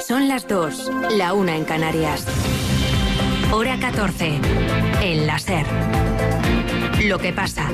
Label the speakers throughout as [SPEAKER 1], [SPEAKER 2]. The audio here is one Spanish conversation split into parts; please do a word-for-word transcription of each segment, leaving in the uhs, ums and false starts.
[SPEAKER 1] Son las dos, la una en Canarias. Hora catorce, en la SER. Lo que pasa.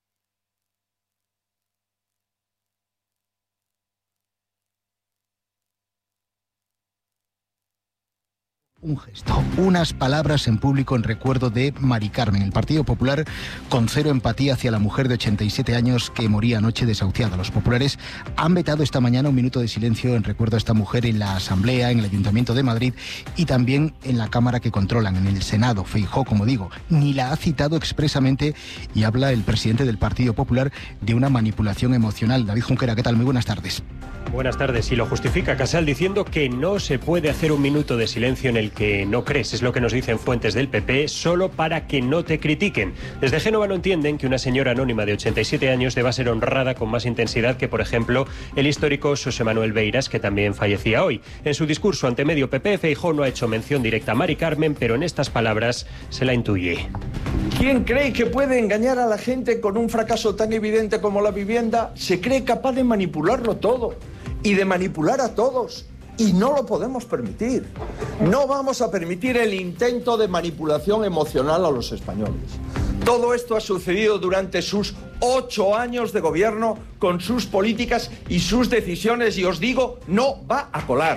[SPEAKER 2] Un gesto, unas palabras en público en recuerdo de Mari Carmen. El Partido Popular con cero empatía hacia la mujer de ochenta y siete años que moría anoche desahuciada. Los populares han vetado esta mañana un minuto de silencio en recuerdo a esta mujer en la Asamblea, en el Ayuntamiento de Madrid y también en la Cámara que controlan, en el Senado. Feijóo, como digo, ni la ha citado expresamente y habla el presidente del Partido Popular de una manipulación emocional. David Junquera, ¿qué tal? Muy buenas tardes.
[SPEAKER 3] Buenas tardes. Y lo justifica Casal diciendo que no se puede hacer un minuto de silencio en el que no crees. Es lo que nos dicen fuentes del P P, solo para que no te critiquen. Desde Génova no entienden que una señora anónima de ochenta y siete años deba ser honrada con más intensidad que, por ejemplo, el histórico José Manuel Beiras, que también fallecía hoy. En su discurso ante medio P P, Feijóo no ha hecho mención directa a Mari Carmen, pero en estas palabras se la intuye.
[SPEAKER 4] ¿Quién cree que puede engañar a la gente con un fracaso tan evidente como la vivienda? Se cree capaz de manipularlo todo y de manipular a todos. Y no lo podemos permitir. No vamos a permitir el intento de manipulación emocional a los españoles. Todo esto ha sucedido durante sus ocho años de gobierno, con sus políticas y sus decisiones, y os digo, no va a colar.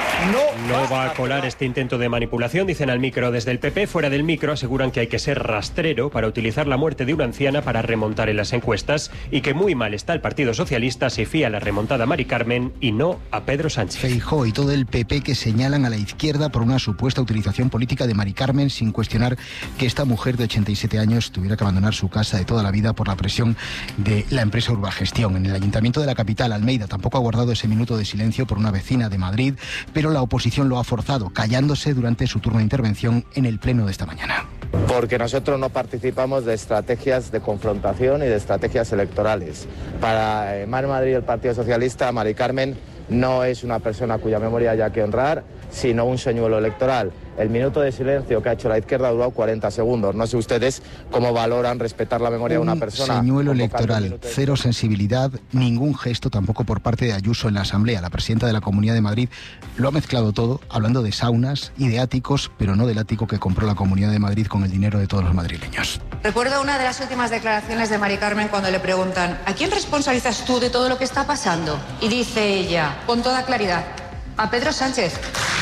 [SPEAKER 4] No,
[SPEAKER 3] no va a colar este intento de manipulación, dicen al micro desde el P P. Fuera del micro aseguran que hay que ser rastrero para utilizar la muerte de una anciana para remontar en las encuestas y que muy mal está el Partido Socialista si fía la remontada a Mari Carmen y no a Pedro Sánchez.
[SPEAKER 2] Feijóo y todo el P P que señalan a la izquierda por una supuesta utilización política de Mari Carmen, sin cuestionar que esta mujer de ochenta y siete años tuviera que abandonar su casa de toda la vida por la presión de la empresa Urbagestión. En el Ayuntamiento de la capital, Almeida, tampoco ha guardado ese minuto de silencio por una vecina de Madrid, pero la oposición lo ha forzado, callándose durante su turno de intervención en el pleno de esta mañana.
[SPEAKER 5] Porque nosotros no participamos de estrategias de confrontación y de estrategias electorales. Para Mar Madrid y el Partido Socialista, Mari Carmen no es una persona cuya memoria haya que honrar, sino un señuelo electoral. El minuto de silencio que ha hecho la izquierda ha durado cuarenta segundos. No sé ustedes cómo valoran respetar la memoria
[SPEAKER 2] un
[SPEAKER 5] de una persona.
[SPEAKER 2] Señuelo electoral, cero sensibilidad, ningún gesto tampoco por parte de Ayuso en la Asamblea. La presidenta de la Comunidad de Madrid lo ha mezclado todo, hablando de saunas y de áticos, pero no del ático que compró la Comunidad de Madrid con el dinero de todos los madrileños.
[SPEAKER 6] Recuerdo una de las últimas declaraciones de Mari Carmen cuando le preguntan ¿a quién responsabilizas tú de todo lo que está pasando? Y dice ella, con toda claridad, a Pedro Sánchez.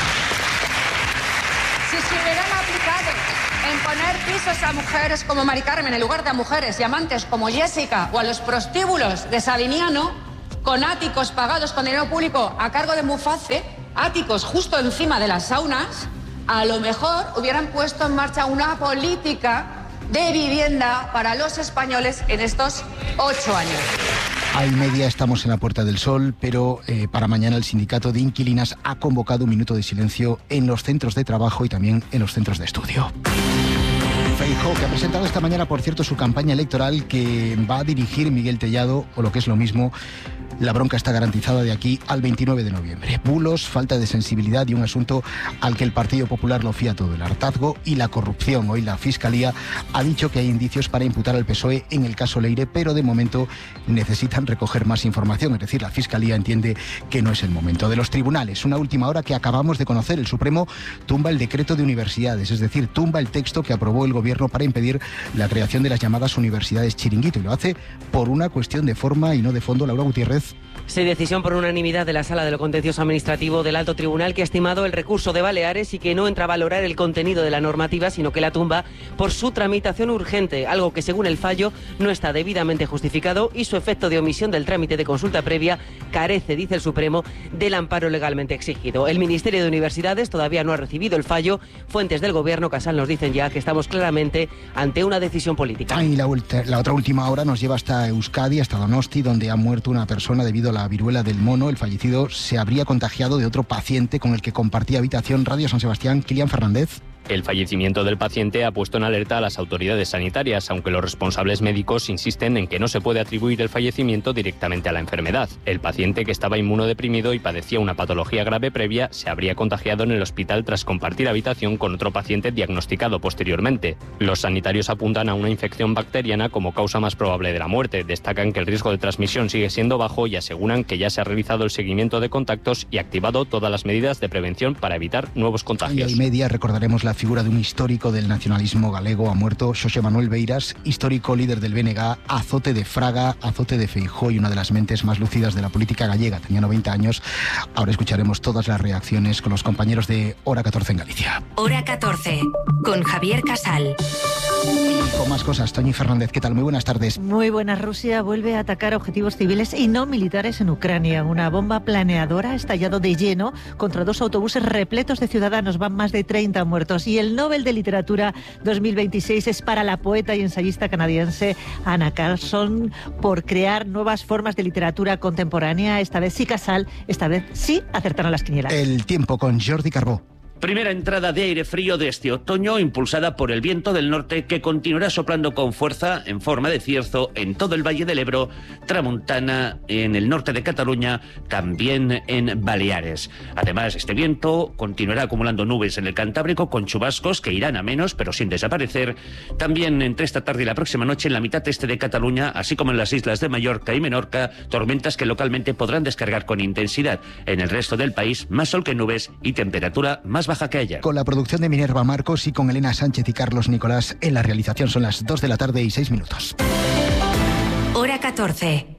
[SPEAKER 6] Si se hubieran aplicado en poner pisos a mujeres como Mari Carmen en lugar de a mujeres y amantes como Jessica o a los prostíbulos de Sabiniano, con áticos pagados con dinero público a cargo de Muface, áticos justo encima de las saunas, a lo mejor hubieran puesto en marcha una política de vivienda para los españoles en estos ocho años.
[SPEAKER 2] Hay media, estamos en la Puerta del Sol, pero eh, para mañana el sindicato de inquilinas ha convocado un minuto de silencio en los centros de trabajo y también en los centros de estudio. Feijóo, que ha presentado esta mañana, por cierto, su campaña electoral que va a dirigir Miguel Tellado, o lo que es lo mismo, la bronca está garantizada de aquí al veintinueve de noviembre. Bulos, falta de sensibilidad y un asunto al que el Partido Popular lo fía todo, el hartazgo y la corrupción. Hoy la Fiscalía ha dicho que hay indicios para imputar al P S O E en el caso Leire, pero de momento necesitan recoger más información. Es decir, la Fiscalía entiende que no es el momento. De los tribunales, una última hora que acabamos de conocer. El Supremo tumba el decreto de universidades, es decir, tumba el texto que aprobó el Gobierno para impedir la creación de las llamadas universidades chiringuito, y lo hace por una cuestión de forma y no de fondo. Laura Gutiérrez.
[SPEAKER 7] Sí, decisión por unanimidad de la Sala de lo Contencioso Administrativo del Alto Tribunal, que ha estimado el recurso de Baleares y que no entra a valorar el contenido de la normativa, sino que la tumba por su tramitación urgente, algo que según el fallo no está debidamente justificado y su efecto de omisión del trámite de consulta previa carece, dice el Supremo, del amparo legalmente exigido. El Ministerio de Universidades todavía no ha recibido el fallo. Fuentes del Gobierno, Casal, nos dicen ya que estamos claramente ante una decisión política.
[SPEAKER 2] Y la, la otra última hora nos lleva hasta Euskadi, hasta Donosti, donde ha muerto una persona debido a la viruela del mono. El fallecido se habría contagiado de otro paciente con el que compartía habitación. Radio San Sebastián, Kilian Fernández.
[SPEAKER 8] El fallecimiento del paciente ha puesto en alerta a las autoridades sanitarias, aunque los responsables médicos insisten en que no se puede atribuir el fallecimiento directamente a la enfermedad. El paciente, que estaba inmunodeprimido y padecía una patología grave previa, se habría contagiado en el hospital tras compartir habitación con otro paciente diagnosticado posteriormente. Los sanitarios apuntan a una infección bacteriana como causa más probable de la muerte. Destacan que el riesgo de transmisión sigue siendo bajo y aseguran que ya se ha realizado el seguimiento de contactos y activado todas las medidas de prevención para evitar nuevos contagios.
[SPEAKER 2] Y media recordaremos la figura de un histórico del nacionalismo galego. Ha muerto Xosé Manuel Beiras, histórico líder del B N G, azote de Fraga, azote de Feijóo y una de las mentes más lúcidas de la política gallega. Tenía noventa años. Ahora escucharemos todas las reacciones con los compañeros de Hora catorce en Galicia.
[SPEAKER 1] Hora catorce, con Javier Casal.
[SPEAKER 2] Y con más cosas, Toñi Fernández, ¿qué tal? Muy buenas tardes.
[SPEAKER 9] Muy buenas. Rusia vuelve a atacar objetivos civiles y no militares en Ucrania. Una bomba planeadora ha estallado de lleno contra dos autobuses repletos de ciudadanos. Van más de treinta muertos. Y el Nobel de Literatura dos mil veintiséis es para la poeta y ensayista canadiense Anna Carlson por crear nuevas formas de literatura contemporánea. Esta vez sí, Casal, esta vez sí acertaron las quinielas.
[SPEAKER 2] El tiempo con Jordi Carbó.
[SPEAKER 10] Primera entrada de aire frío de este otoño, impulsada por el viento del norte, que continuará soplando con fuerza en forma de cierzo en todo el Valle del Ebro, Tramuntana, en el norte de Cataluña, también en Baleares. Además, este viento continuará acumulando nubes en el Cantábrico con chubascos que irán a menos, pero sin desaparecer. También entre esta tarde y la próxima noche en la mitad este de Cataluña, así como en las islas de Mallorca y Menorca, tormentas que localmente podrán descargar con intensidad. En el resto del país, más sol que nubes y temperatura más baja que ayer.
[SPEAKER 2] Con la producción de Minerva Marcos y con Elena Sánchez y Carlos Nicolás en la realización. Son las dos de la tarde y seis minutos.
[SPEAKER 1] Hora catorce.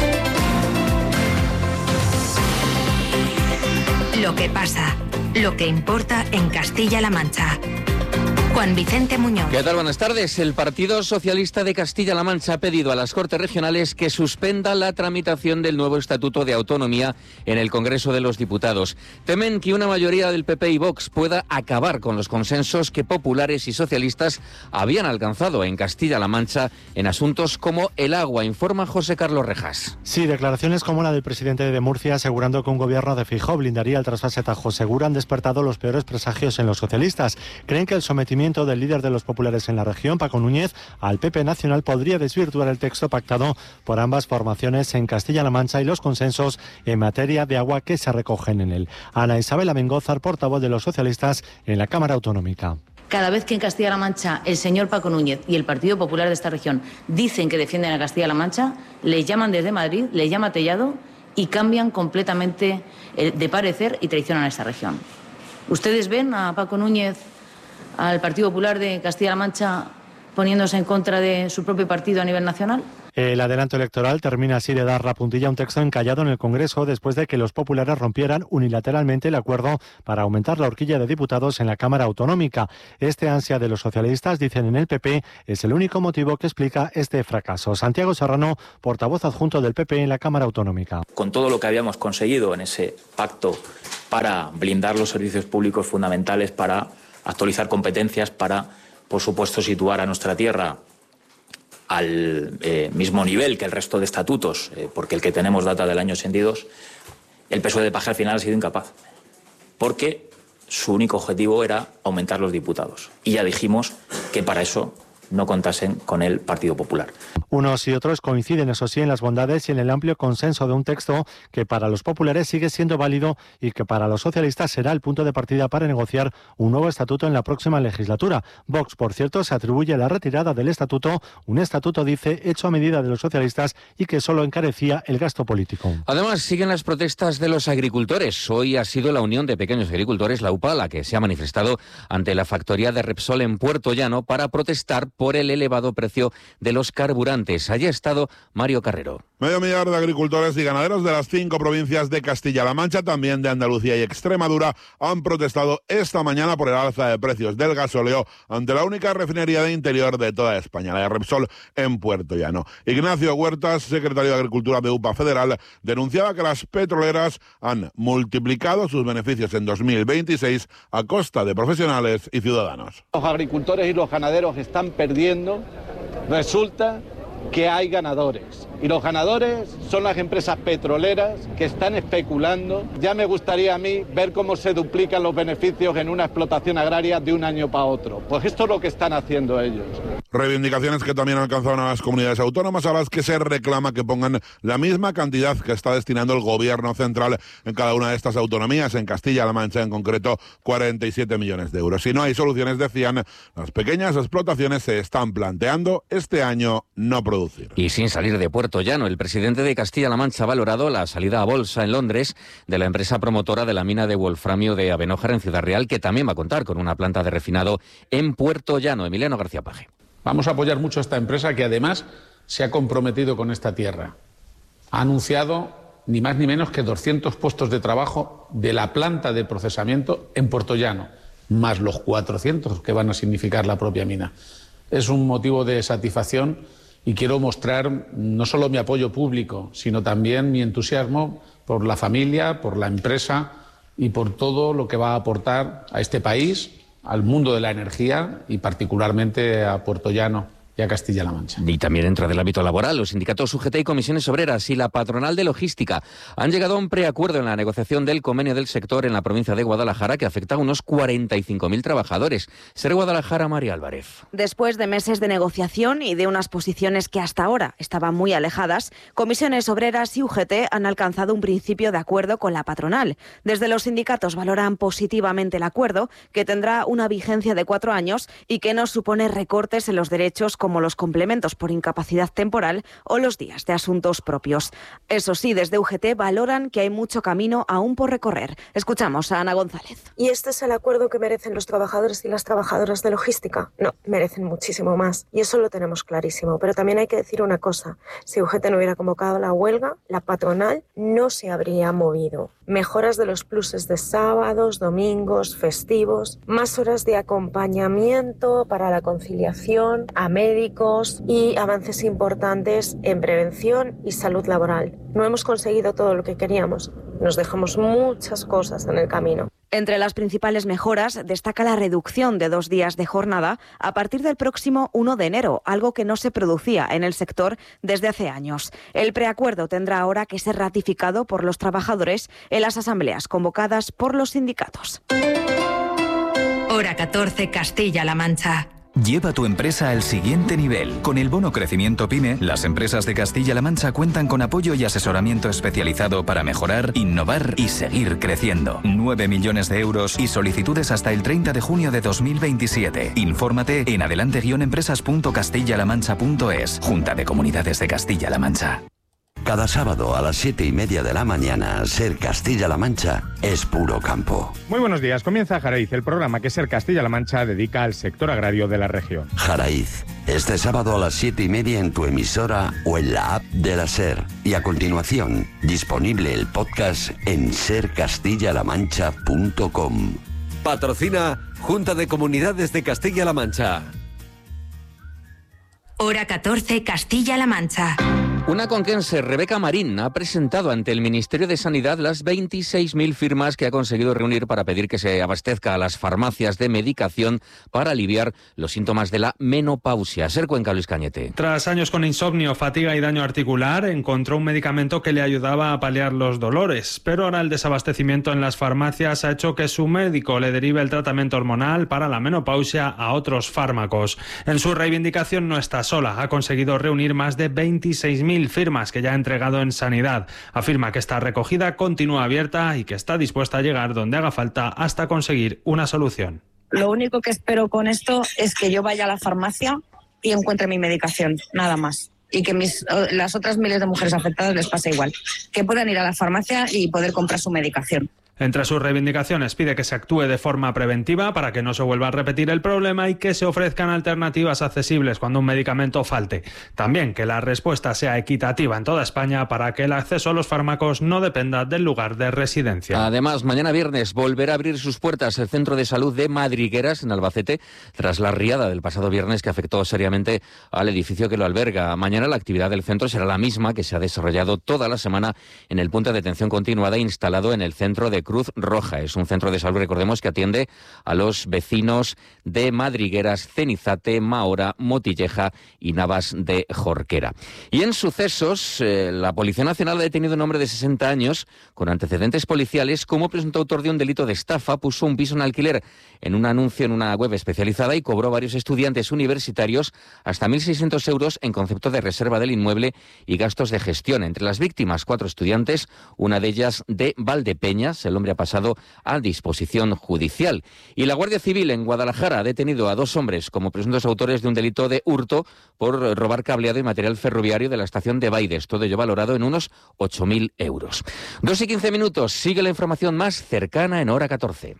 [SPEAKER 1] Lo que pasa, lo que importa en Castilla-La Mancha. Juan Vicente Muñoz.
[SPEAKER 11] ¿Qué tal? Buenas tardes. El Partido Socialista de Castilla-La Mancha ha pedido a las Cortes Regionales que suspenda la tramitación del nuevo Estatuto de Autonomía en el Congreso de los Diputados. Temen que una mayoría del P P y Vox pueda acabar con los consensos que populares y socialistas habían alcanzado en Castilla-La Mancha en asuntos como el agua, informa José Carlos Rejas.
[SPEAKER 12] Sí, declaraciones como la del presidente de Murcia asegurando que un gobierno de Feijóo blindaría el trasvase Tajo Segura han despertado los peores presagios en los socialistas. Creen que el sometimiento del líder de los populares en la región, Paco Núñez, al P P nacional podría desvirtuar el texto pactado por ambas formaciones en Castilla-La Mancha y los consensos en materia de agua que se recogen en él. Ana Isabel Amengózar, portavoz de los socialistas en la Cámara Autonómica.
[SPEAKER 13] Cada vez que en Castilla-La Mancha el señor Paco Núñez y el Partido Popular de esta región dicen que defienden a Castilla-La Mancha, les llaman desde Madrid, les llama Tellado y cambian completamente de parecer y traicionan a esta región. ¿Ustedes ven a Paco Núñez, al Partido Popular de Castilla-La Mancha, poniéndose en contra de su propio partido a nivel nacional?
[SPEAKER 12] El adelanto electoral termina así de dar la puntilla a un texto encallado en el Congreso después de que los populares rompieran unilateralmente el acuerdo para aumentar la horquilla de diputados en la Cámara Autonómica. Este ansia de los socialistas, dicen en el P P, es el único motivo que explica este fracaso. Santiago Serrano, portavoz adjunto del P P en la Cámara Autonómica.
[SPEAKER 14] Con todo lo que habíamos conseguido en ese pacto para blindar los servicios públicos fundamentales, para actualizar competencias, para, por supuesto, situar a nuestra tierra al eh, mismo nivel que el resto de estatutos, eh, porque el que tenemos data del año ochenta y dos, el P S O E de Paje al final ha sido incapaz, porque su único objetivo era aumentar los diputados. Y ya dijimos que para eso no contasen con el Partido Popular.
[SPEAKER 12] Unos y otros coinciden, eso sí, en las bondades y en el amplio consenso de un texto que para los populares sigue siendo válido y que para los socialistas será el punto de partida para negociar un nuevo estatuto en la próxima legislatura. Vox, por cierto, se atribuye la retirada del estatuto, un estatuto, dice, hecho a medida de los socialistas y que solo encarecía el gasto político.
[SPEAKER 11] Además, siguen las protestas de los agricultores. Hoy ha sido la Unión de Pequeños Agricultores, la U P A, la que se ha manifestado ante la factoría de Repsol en Puerto Llano para protestar por el elevado precio de los carburantes. Allí ha estado Mario Carrero.
[SPEAKER 15] Medio millar de agricultores y ganaderos de las cinco provincias de Castilla-La Mancha, también de Andalucía y Extremadura, han protestado esta mañana por el alza de precios del gasóleo ante la única refinería de interior de toda España, la de Repsol en Puerto Llano. Ignacio Huertas, secretario de Agricultura de U P A Federal, denunciaba que las petroleras han multiplicado sus beneficios en dos mil veintiséis a costa de profesionales y ciudadanos.
[SPEAKER 16] Los agricultores y los ganaderos están perdiendo. Resulta que hay ganadores. Y los ganadores son las empresas petroleras que están especulando. Ya me gustaría a mí ver cómo se duplican los beneficios en una explotación agraria de un año para otro. Pues esto es lo que están haciendo ellos.
[SPEAKER 15] Reivindicaciones que también alcanzaron a las comunidades autónomas, a las que se reclama que pongan la misma cantidad que está destinando el gobierno central en cada una de estas autonomías. En Castilla-La Mancha, en concreto, cuarenta y siete millones de euros. Si no hay soluciones, decían, las pequeñas explotaciones se están planteando este año no producir.
[SPEAKER 11] Y sin salir de Puerto Llano, el presidente de Castilla-La Mancha ha valorado la salida a bolsa en Londres de la empresa promotora de la mina de wolframio de Abenójar en Ciudad Real, que también va a contar con una planta de refinado en Puerto Llano. Emiliano García Paje.
[SPEAKER 17] Vamos a apoyar mucho a esta empresa que además se ha comprometido con esta tierra. Ha anunciado ni más ni menos que doscientos puestos de trabajo de la planta de procesamiento en Puerto Llano, más los cuatrocientos que van a significar la propia mina. Es un motivo de satisfacción y quiero mostrar no solo mi apoyo público, sino también mi entusiasmo por la familia, por la empresa y por todo lo que va a aportar a este país, al mundo de la energía y particularmente a Puerto Llano y a Castilla-La Mancha.
[SPEAKER 11] Y también dentro del ámbito laboral, los sindicatos U G T y comisiones obreras y la patronal de logística han llegado a un preacuerdo en la negociación del convenio del sector en la provincia de Guadalajara que afecta a unos cuarenta y cinco mil trabajadores. Ser Guadalajara, María Álvarez.
[SPEAKER 18] Después de meses de negociación y de unas posiciones que hasta ahora estaban muy alejadas, comisiones obreras y U G T han alcanzado un principio de acuerdo con la patronal. Desde los sindicatos valoran positivamente el acuerdo, que tendrá una vigencia de cuatro años y que no supone recortes en los derechos como los complementos por incapacidad temporal o los días de asuntos propios. Eso sí, desde U G T valoran que hay mucho camino aún por recorrer. Escuchamos a Ana González.
[SPEAKER 19] ¿Y este es el acuerdo que merecen los trabajadores y las trabajadoras de logística? No, merecen muchísimo más. Y eso lo tenemos clarísimo. Pero también hay que decir una cosa. Si U G T no hubiera convocado la huelga, la patronal no se habría movido. Mejoras de los pluses de sábados, domingos, festivos, más horas de acompañamiento para la conciliación a médicos y avances importantes en prevención y salud laboral. No hemos conseguido todo lo que queríamos. Nos dejamos muchas cosas en el camino.
[SPEAKER 18] Entre las principales mejoras destaca la reducción de dos días de jornada a partir del próximo uno de enero, algo que no se producía en el sector desde hace años. El preacuerdo tendrá ahora que ser ratificado por los trabajadores en las asambleas convocadas por los sindicatos.
[SPEAKER 1] Hora catorce, Castilla-La Mancha.
[SPEAKER 20] Lleva tu empresa al siguiente nivel. Con el bono Crecimiento PYME, las empresas de Castilla-La Mancha cuentan con apoyo y asesoramiento especializado para mejorar, innovar y seguir creciendo. nueve millones de euros y solicitudes hasta el treinta de junio de dos mil veintisiete. Infórmate en adelante guion empresas punto castilla la mancha punto es. Junta de Comunidades de Castilla-La Mancha.
[SPEAKER 21] Cada sábado a las siete y media de la mañana, Ser Castilla-La Mancha es puro campo.
[SPEAKER 22] Muy buenos días, comienza Jaraiz, el programa que Ser Castilla-La Mancha dedica al sector agrario de la región.
[SPEAKER 21] Jaraiz, este sábado a las siete y media en tu emisora o en la app de la Ser. Y a continuación, disponible el podcast en ser castilla la mancha punto com.
[SPEAKER 23] Patrocina Junta de Comunidades de Castilla-La Mancha.
[SPEAKER 1] Hora catorce, Castilla-La Mancha.
[SPEAKER 11] Una conquense, Rebeca Marín, ha presentado ante el Ministerio de Sanidad las veintiséis mil firmas que ha conseguido reunir para pedir que se abastezca a las farmacias de medicación para aliviar los síntomas de la menopausia. Ser Cuenca, Luis Cañete.
[SPEAKER 24] Tras años con insomnio, fatiga y daño articular, encontró un medicamento que le ayudaba a paliar los dolores. Pero ahora el desabastecimiento en las farmacias ha hecho que su médico le derive el tratamiento hormonal para la menopausia a otros fármacos. En su reivindicación no está sola. Ha conseguido reunir más de veintiséis mil firmas que ya ha entregado en Sanidad. Afirma que esta recogida continúa abierta y que está dispuesta a llegar donde haga falta hasta conseguir una solución.
[SPEAKER 25] Lo único que espero con esto es que yo vaya a la farmacia y encuentre mi medicación, nada más. Y que mis, las otras miles de mujeres afectadas les pase igual. Que puedan ir a la farmacia y poder comprar su medicación.
[SPEAKER 24] Entre sus reivindicaciones pide que se actúe de forma preventiva para que no se vuelva a repetir el problema y que se ofrezcan alternativas accesibles cuando un medicamento falte. También que la respuesta sea equitativa en toda España para que el acceso a los fármacos no dependa del lugar de residencia.
[SPEAKER 11] Además, mañana viernes volverá a abrir sus puertas el Centro de Salud de Madrigueras, en Albacete, tras la riada del pasado viernes que afectó seriamente al edificio que lo alberga. Mañana la actividad del centro será la misma que se ha desarrollado toda la semana en el punto de atención continuada instalado en el Centro de Cruz Roja. Es un centro de salud, recordemos, que atiende a los vecinos de Madrigueras, Cenizate, Mahora, Motilleja y Navas de Jorquera. Y en sucesos, eh, la Policía Nacional ha detenido a un hombre de sesenta años con antecedentes policiales como presunto autor de un delito de estafa. Puso un piso en alquiler en un anuncio en una web especializada y cobró a varios estudiantes universitarios hasta mil seiscientos euros en concepto de reserva del inmueble y gastos de gestión. Entre las víctimas, cuatro estudiantes, una de ellas de Valdepeñas. El hombre ha pasado a disposición judicial. Y la Guardia Civil en Guadalajara ha detenido a dos hombres como presuntos autores de un delito de hurto por robar cableado y material ferroviario de la estación de Baides. Todo ello valorado en unos ocho mil euros. Dos y quince minutos. Sigue la información más cercana en Hora catorce.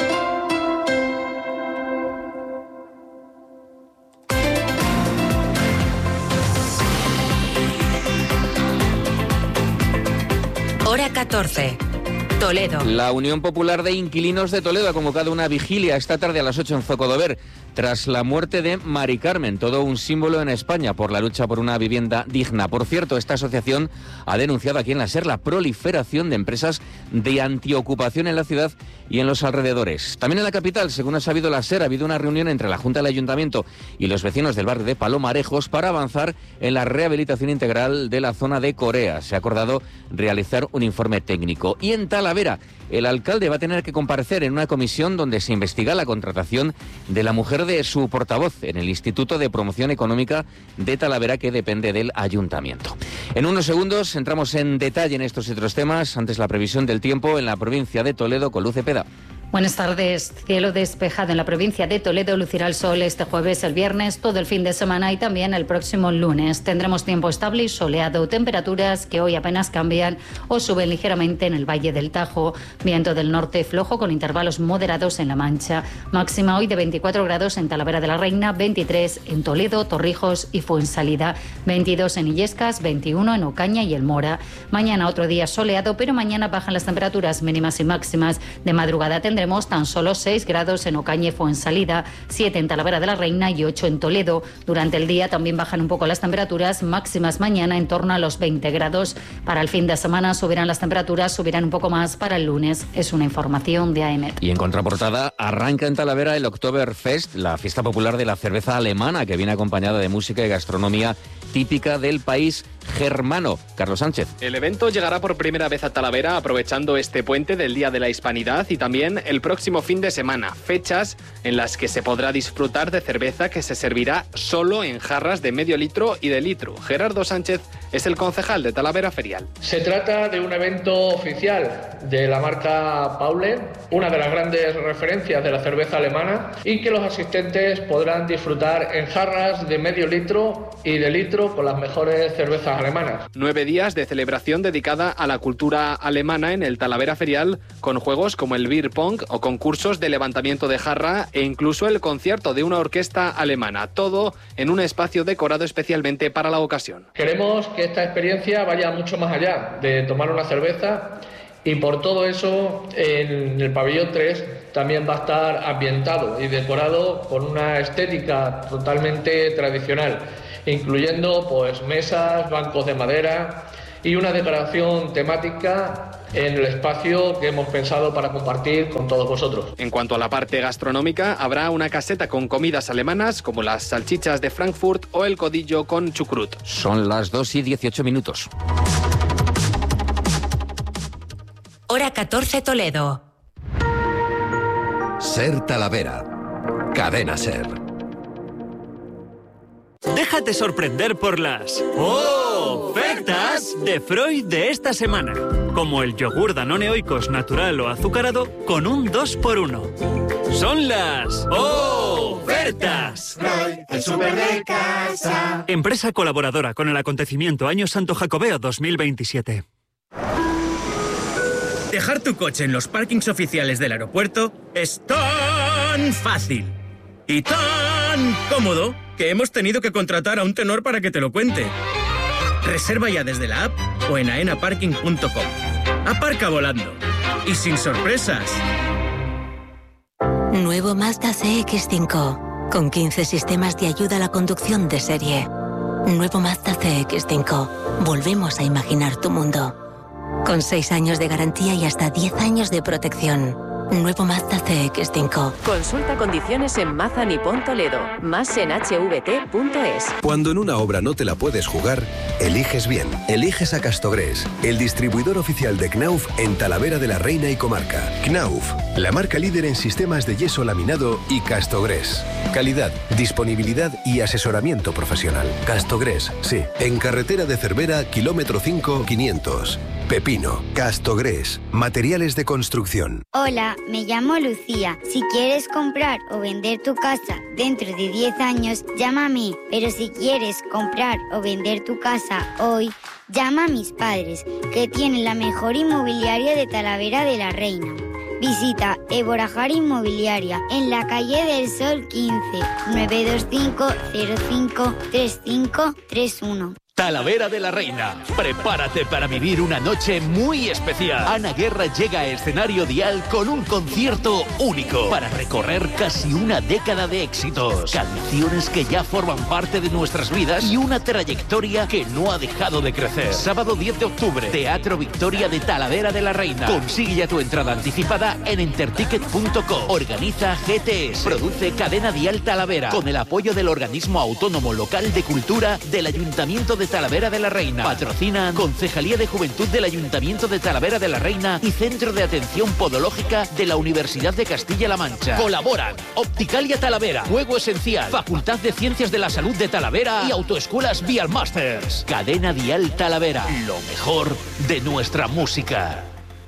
[SPEAKER 1] Hora catorce. Toledo.
[SPEAKER 11] La Unión Popular de Inquilinos de Toledo ha convocado una vigilia esta tarde a las ocho en Zocodover tras la muerte de Mari Carmen, todo un símbolo en España por la lucha por una vivienda digna. Por cierto, esta asociación ha denunciado aquí en la SER la proliferación de empresas de antiocupación en la ciudad y en los alrededores. También en la capital, según ha sabido la SER, ha habido una reunión entre la Junta del Ayuntamiento y los vecinos del barrio de Palomarejos para avanzar en la rehabilitación integral de la zona de Corea. Se ha acordado realizar un informe técnico. Y en Talavera, el alcalde va a tener que comparecer en una comisión donde se investiga la contratación de la mujer de su portavoz en el Instituto de Promoción Económica de Talavera, que depende del ayuntamiento. En unos segundos entramos en detalle en estos y otros temas. Antes, la previsión del tiempo en la provincia de Toledo con Luz Cepeda.
[SPEAKER 3] Buenas tardes. Cielo despejado en la provincia de Toledo. Lucirá el sol este jueves, el viernes, todo el fin de semana y también el próximo lunes. Tendremos tiempo estable y soleado. Temperaturas que hoy apenas cambian o suben ligeramente en el Valle del Tajo. Viento del norte flojo con intervalos moderados en La Mancha. Máxima hoy de veinticuatro grados en Talavera de la Reina, veintitrés en Toledo, Torrijos y Fuensalida, veintidós en Illescas, veintiuno en Ocaña y El Mora. Mañana otro día soleado, pero mañana bajan las temperaturas mínimas y máximas. De madrugada tendremos tan solo seis grados en Ocaña y Fuensalida, siete en Talavera de la Reina y ocho en Toledo. Durante el día también bajan un poco las temperaturas máximas mañana en torno a los veinte grados. Para el fin de semana subirán las temperaturas, subirán un poco más para el lunes. Es una información de A E M E T.
[SPEAKER 11] Y en contraportada, arranca en Talavera el Oktoberfest, la fiesta popular de la cerveza alemana que viene acompañada de música y gastronomía típica del país germano. Carlos Sánchez.
[SPEAKER 4] El evento llegará por primera vez a Talavera aprovechando este puente del Día de la Hispanidad y también el próximo fin de semana, fechas en las que se podrá disfrutar de cerveza que se servirá solo en jarras de medio litro y de litro. Gerardo Sánchez es el concejal de Talavera Ferial.
[SPEAKER 5] Se trata de un evento oficial de la marca Paule, una de las grandes referencias de la cerveza alemana, y que los asistentes podrán disfrutar en jarras de medio litro y de litro con las mejores cervezas alemanas.
[SPEAKER 4] Nueve días de celebración dedicada a la cultura alemana en el Talavera Ferial, con juegos como el beer pong o concursos de levantamiento de jarra e incluso el concierto de una orquesta alemana. Todo en un espacio decorado especialmente para la ocasión.
[SPEAKER 5] Queremos que esta experiencia vaya mucho más allá de tomar una cerveza y por todo eso en el pabellón tres también va a estar ambientado y decorado con una estética totalmente tradicional, incluyendo pues mesas, bancos de madera y una decoración temática en el espacio que hemos pensado para compartir con todos vosotros.
[SPEAKER 4] En cuanto a la parte gastronómica, habrá una caseta con comidas alemanas como las salchichas de Frankfurt o el codillo con chucrut.
[SPEAKER 11] Son las dos y dieciocho minutos.
[SPEAKER 1] Hora catorce Toledo.
[SPEAKER 23] SER Talavera. Cadena SER.
[SPEAKER 6] Déjate sorprender por las ofertas de Freud de esta semana. Como el yogur Danone Oikos natural o azucarado con un dos por uno. Son las ofertas.
[SPEAKER 7] Freud, el súper de casa.
[SPEAKER 6] Empresa colaboradora con el acontecimiento Año Santo Jacobeo dos mil veintisiete.
[SPEAKER 26] Dejar tu coche en los parkings oficiales del aeropuerto es tan fácil y tan cómodo que hemos tenido que contratar a un tenor para que te lo cuente. Reserva ya desde la app o en aena parking punto com. Aparca volando y sin sorpresas.
[SPEAKER 1] Nuevo Mazda C X cinco, con quince sistemas de ayuda a la conducción de serie. Nuevo Mazda C X cinco. Volvemos a imaginar tu mundo. Con seis años de garantía y hasta diez años de protección. Nuevo Mazda C X cinco.
[SPEAKER 2] Consulta condiciones en Mazda Nippon Toledo. Más en h v t punto es.
[SPEAKER 8] Cuando en una obra no te la puedes jugar, eliges bien. Eliges a Castogrés, el distribuidor oficial de Knauf en Talavera de la Reina y Comarca. Knauf, la marca líder en sistemas de yeso laminado y Castogrés. Calidad, disponibilidad y asesoramiento profesional. Castogrés, sí. En carretera de Cervera, kilómetro cinco, quinientos. Pepino, Castogrés, materiales de construcción.
[SPEAKER 9] Hola, me llamo Lucía. Si quieres comprar o vender tu casa dentro de diez años, llama a mí. Pero si quieres comprar o vender tu casa hoy, llama a mis padres, que tienen la mejor inmobiliaria de Talavera de la Reina. Visita Eborajar Inmobiliaria en la calle del Sol quince, nueve dos cinco cero cinco tres cinco tres uno.
[SPEAKER 10] Talavera de la Reina. Prepárate para vivir una noche muy especial. Ana Guerra llega a escenario Dial con un concierto único para recorrer casi una década de éxitos, canciones que ya forman parte de nuestras vidas y una trayectoria que no ha dejado de crecer. Sábado diez de octubre, Teatro Victoria de Talavera de la Reina. Consigue ya tu entrada anticipada en enterticket punto com. Organiza G T S. Produce Cadena Dial Talavera con el apoyo del Organismo Autónomo Local de Cultura del Ayuntamiento de Talavera de la Reina. Patrocinan Concejalía de Juventud del Ayuntamiento de Talavera de la Reina y Centro de Atención Podológica de la Universidad de Castilla-La Mancha. Colaboran Opticalia Talavera, Juego Esencial, Facultad de Ciencias de la Salud de Talavera y Autoescuelas Vial Masters. Cadena Dial Talavera, lo mejor de nuestra música.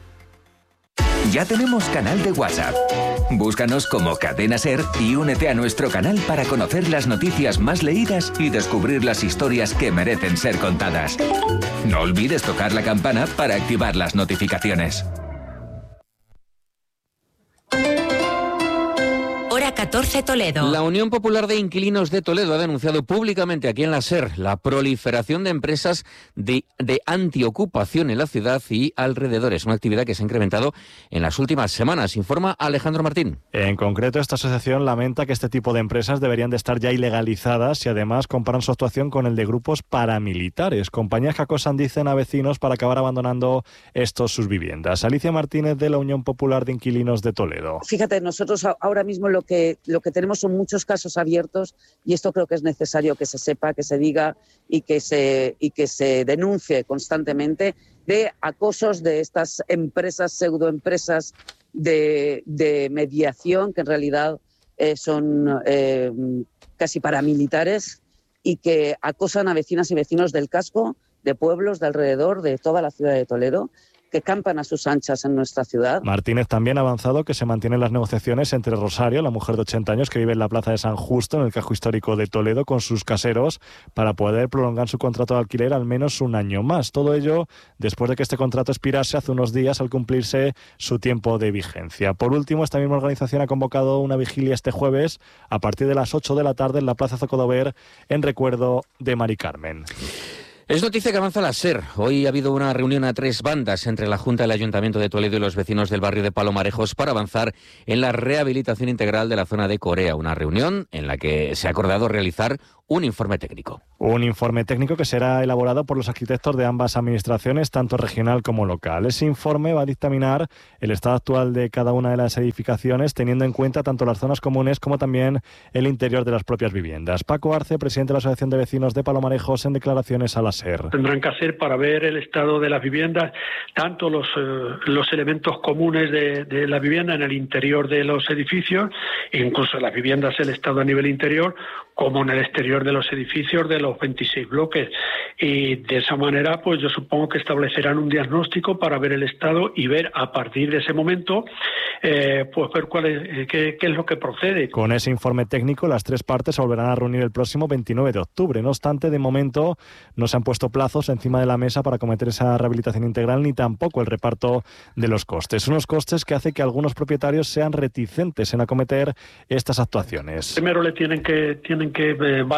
[SPEAKER 13] Ya tenemos canal de WhatsApp. Búscanos como Cadena Ser y únete a nuestro canal para conocer las noticias más leídas y descubrir las historias que merecen ser contadas. No olvides tocar la campana para activar las notificaciones.
[SPEAKER 1] Hora catorce Toledo.
[SPEAKER 11] La Unión Popular de Inquilinos de Toledo ha denunciado públicamente aquí en la SER la proliferación de empresas de, de antiocupación en la ciudad y alrededores, una actividad que se ha incrementado en las últimas semanas, informa Alejandro Martín.
[SPEAKER 12] En concreto, esta asociación lamenta que este tipo de empresas deberían de estar ya ilegalizadas y además comparan su actuación con el de grupos paramilitares, compañías que acosan, dicen, a vecinos para acabar abandonando estos sus viviendas. Alicia Martínez, de la Unión Popular de Inquilinos de Toledo.
[SPEAKER 14] Fíjate, nosotros ahora mismo lo que, lo que tenemos son muchos casos abiertos y esto creo que es necesario que se sepa, que se diga y que se, y que se denuncie constantemente de acosos de estas empresas, pseudoempresas de, de mediación que en realidad eh, son eh, casi paramilitares y que acosan a vecinas y vecinos del casco, de pueblos de alrededor de toda la ciudad de Toledo, que campan a sus anchas en nuestra ciudad.
[SPEAKER 12] Martínez también ha avanzado que se mantienen las negociaciones entre Rosario, la mujer de ochenta años que vive en la plaza de San Justo, en el casco histórico de Toledo, con sus caseros para poder prolongar su contrato de alquiler al menos un año más. Todo ello después de que este contrato expirase hace unos días al cumplirse su tiempo de vigencia. Por último, esta misma organización ha convocado una vigilia este jueves a partir de las ocho de la tarde en la plaza Zocodover en recuerdo de Mari Carmen.
[SPEAKER 11] Es noticia que avanza la SER. Hoy ha habido una reunión a tres bandas entre la Junta del Ayuntamiento de Toledo y los vecinos del barrio de Palomarejos para avanzar en la rehabilitación integral de la zona de Corea. Una reunión en la que se ha acordado realizar un informe técnico.
[SPEAKER 12] Un informe técnico que será elaborado por los arquitectos de ambas administraciones, tanto regional como local. Ese informe va a dictaminar el estado actual de cada una de las edificaciones, teniendo en cuenta tanto las zonas comunes como también el interior de las propias viviendas. Paco Arce, presidente de la Asociación de Vecinos de Palomarejos, en declaraciones a la SER.
[SPEAKER 27] Tendrán que hacer para ver el estado de las viviendas, tanto los, eh, los elementos comunes de, de la vivienda en el interior de los edificios, incluso las viviendas, el estado a nivel interior, como en el exterior de los edificios de los veintiséis bloques. Y de esa manera, pues yo supongo que establecerán un diagnóstico para ver el estado y ver a partir de ese momento, eh, pues ver cuál es, eh, qué, qué es lo que procede.
[SPEAKER 12] Con ese informe técnico, las tres partes se volverán a reunir el próximo veintinueve de octubre. No obstante, de momento no se han puesto plazos encima de la mesa para acometer esa rehabilitación integral, ni tampoco el reparto de los costes. Unos costes que hace que algunos propietarios sean reticentes en acometer estas actuaciones.
[SPEAKER 27] Primero le tienen que, tienen que eh, valorar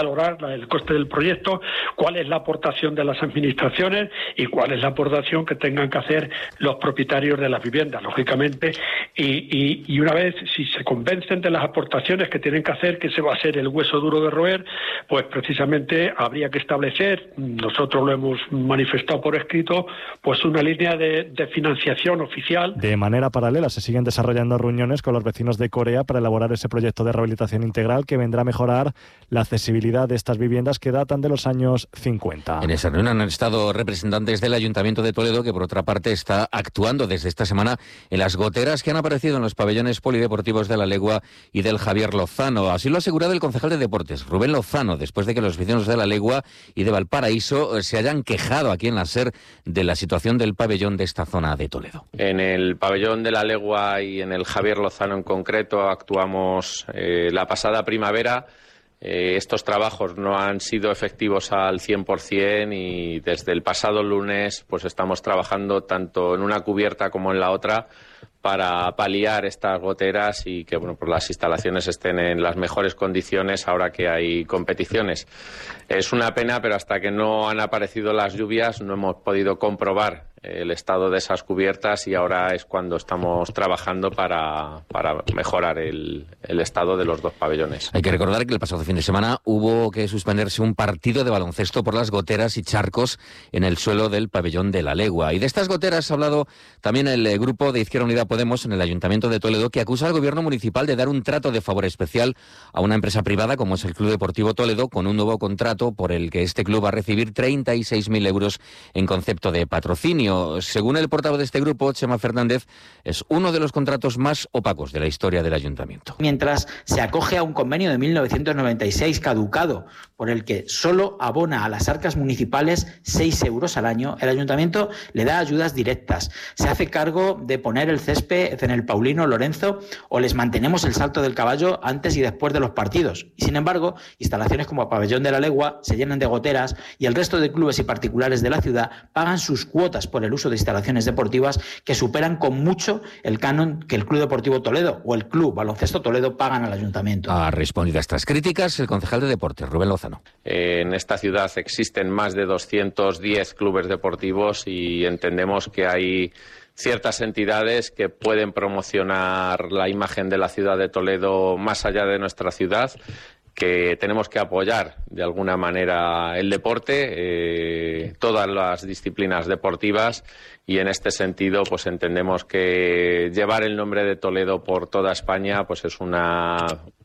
[SPEAKER 27] valorar el coste del proyecto, cuál es la aportación de las administraciones y cuál es la aportación que tengan que hacer los propietarios de las viviendas, lógicamente, y, y, y una vez, si se convencen de las aportaciones que tienen que hacer, que ese va a ser el hueso duro de roer, pues precisamente habría que establecer, nosotros lo hemos manifestado por escrito, pues una línea de, de financiación oficial.
[SPEAKER 12] De manera paralela se siguen desarrollando reuniones con los vecinos de Corea para elaborar ese proyecto de rehabilitación integral que vendrá a mejorar la accesibilidad de estas viviendas que datan de los años cincuenta.
[SPEAKER 11] En esa reunión han estado representantes del Ayuntamiento de Toledo, que por otra parte está actuando desde esta semana en las goteras que han aparecido en los pabellones polideportivos de La Legua y del Javier Lozano. Así lo ha asegurado el concejal de Deportes, Rubén Lozano, después de que los vecinos de La Legua y de Valparaíso se hayan quejado aquí en la SER de la situación del pabellón de esta zona de Toledo.
[SPEAKER 15] En el pabellón de La Legua y en el Javier Lozano en concreto actuamos eh, la pasada primavera. Eh, estos trabajos no han sido efectivos al cien por cien y desde el pasado lunes pues estamos trabajando tanto en una cubierta como en la otra para paliar estas goteras y que bueno, pues las instalaciones estén en las mejores condiciones ahora que hay competiciones. Es una pena, pero hasta que no han aparecido las lluvias no hemos podido comprobar el estado de esas cubiertas y ahora es cuando estamos trabajando para, para mejorar el, el estado de los dos pabellones.
[SPEAKER 11] Hay que recordar que el pasado fin de semana hubo que suspenderse un partido de baloncesto por las goteras y charcos en el suelo del pabellón de La Legua. Y de estas goteras ha hablado también el grupo de Izquierda Unida Podemos en el Ayuntamiento de Toledo, que acusa al gobierno municipal de dar un trato de favor especial a una empresa privada como es el Club Deportivo Toledo, con un nuevo contrato por el que este club va a recibir treinta y seis mil euros en concepto de patrocinio. Según el portavoz de este grupo, Chema Fernández, es uno de los contratos más opacos de la historia del ayuntamiento.
[SPEAKER 16] Mientras se acoge a un convenio de mil novecientos noventa y seis caducado, por el que solo abona a las arcas municipales seis euros al año, el ayuntamiento le da ayudas directas. Se hace cargo de poner el césped en el Paulino Lorenzo o les mantenemos el salto del caballo antes y después de los partidos. Y sin embargo, instalaciones como el Pabellón de La Legua se llenan de goteras y el resto de clubes y particulares de la ciudad pagan sus cuotas por el uso de instalaciones deportivas que superan con mucho el canon que el Club Deportivo Toledo o el Club Baloncesto Toledo pagan al ayuntamiento.
[SPEAKER 11] Ha respondido a estas críticas el concejal de Deportes, Rubén Lozano.
[SPEAKER 15] En esta ciudad existen más de doscientos diez clubes deportivos y entendemos que hay ciertas entidades que pueden promocionar la imagen de la ciudad de Toledo más allá de nuestra ciudad, que tenemos que apoyar de alguna manera el deporte, eh, todas las disciplinas deportivas, y en este sentido pues entendemos que llevar el nombre de Toledo por toda España pues es una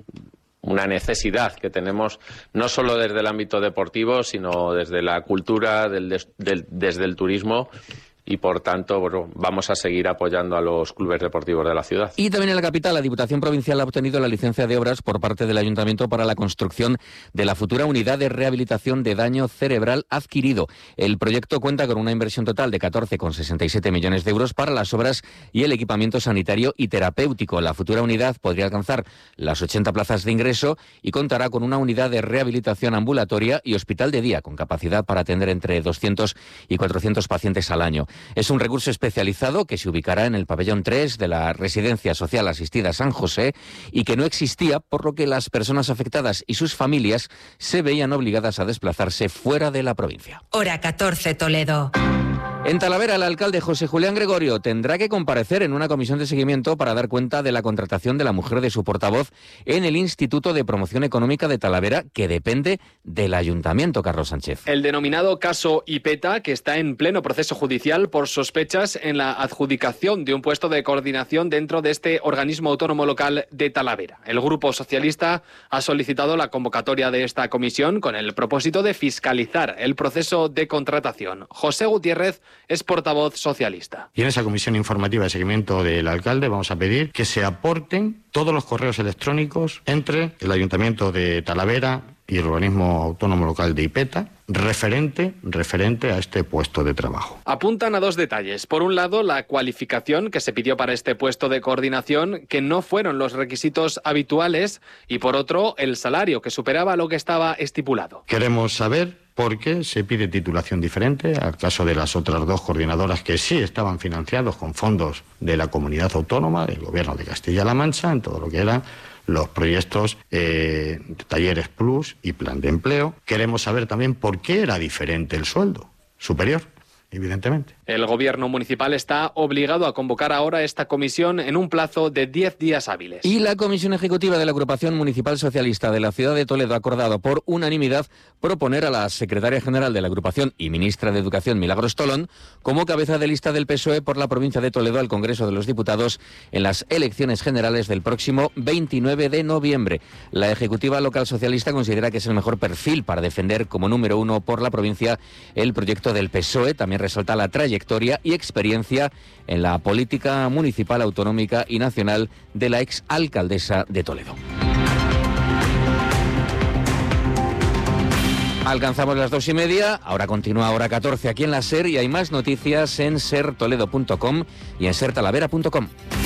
[SPEAKER 15] una necesidad que tenemos no solo desde el ámbito deportivo, sino desde la cultura, del, del, desde el turismo. Y, por tanto, bueno, vamos a seguir apoyando a los clubes deportivos de la ciudad.
[SPEAKER 11] Y también en la capital, la Diputación Provincial ha obtenido la licencia de obras por parte del Ayuntamiento para la construcción de la futura unidad de rehabilitación de daño cerebral adquirido. El proyecto cuenta con una inversión total de catorce coma sesenta y siete millones de euros para las obras y el equipamiento sanitario y terapéutico. La futura unidad podría alcanzar las ochenta plazas de ingreso y contará con una unidad de rehabilitación ambulatoria y hospital de día, con capacidad para atender entre doscientos y cuatrocientos pacientes al año. Es un recurso especializado que se ubicará en el pabellón tres de la Residencia Social Asistida San José y que no existía, por lo que las personas afectadas y sus familias se veían obligadas a desplazarse fuera de la provincia.
[SPEAKER 1] Hora catorce, Toledo.
[SPEAKER 11] En Talavera, el alcalde José Julián Gregorio tendrá que comparecer en una comisión de seguimiento para dar cuenta de la contratación de la mujer de su portavoz en el Instituto de Promoción Económica de Talavera, que depende del Ayuntamiento, Carlos Sánchez.
[SPEAKER 4] El denominado caso Ipeta, que está en pleno proceso judicial por sospechas en la adjudicación de un puesto de coordinación dentro de este organismo autónomo local de Talavera. El Grupo Socialista ha solicitado la convocatoria de esta comisión con el propósito de fiscalizar el proceso de contratación. José Gutiérrez es portavoz socialista.
[SPEAKER 17] Y en esa comisión informativa de seguimiento del alcalde vamos a pedir que se aporten todos los correos electrónicos entre el Ayuntamiento de Talavera y el organismo autónomo local de Ipeta referente, referente a este puesto de trabajo.
[SPEAKER 4] Apuntan a dos detalles. Por un lado, la cualificación que se pidió para este puesto de coordinación, que no fueron los requisitos habituales, y por otro, el salario, que superaba lo que estaba estipulado.
[SPEAKER 17] Queremos saber porque se pide titulación diferente al caso de las otras dos coordinadoras que sí estaban financiados con fondos de la comunidad autónoma, del Gobierno de Castilla-La Mancha, en todo lo que eran los proyectos eh, Talleres Plus y Plan de Empleo. Queremos saber también por qué era diferente el sueldo superior, evidentemente.
[SPEAKER 4] El Gobierno municipal está obligado a convocar ahora esta comisión en un plazo de diez días hábiles.
[SPEAKER 11] Y la Comisión Ejecutiva de la Agrupación Municipal Socialista de la Ciudad de Toledo ha acordado por unanimidad proponer a la secretaria general de la agrupación y ministra de Educación, Milagros Tolón, como cabeza de lista del P S O E por la provincia de Toledo al Congreso de los Diputados en las elecciones generales del próximo veintinueve de noviembre. La Ejecutiva Local Socialista considera que es el mejor perfil para defender como número uno por la provincia el proyecto del P S O E. También resalta la trayectoria y experiencia en la política municipal, autonómica y nacional de la exalcaldesa de Toledo. Alcanzamos las dos y media, ahora continúa hora catorce aquí en la SER y hay más noticias en ser toledo punto com y en ser talavera punto com.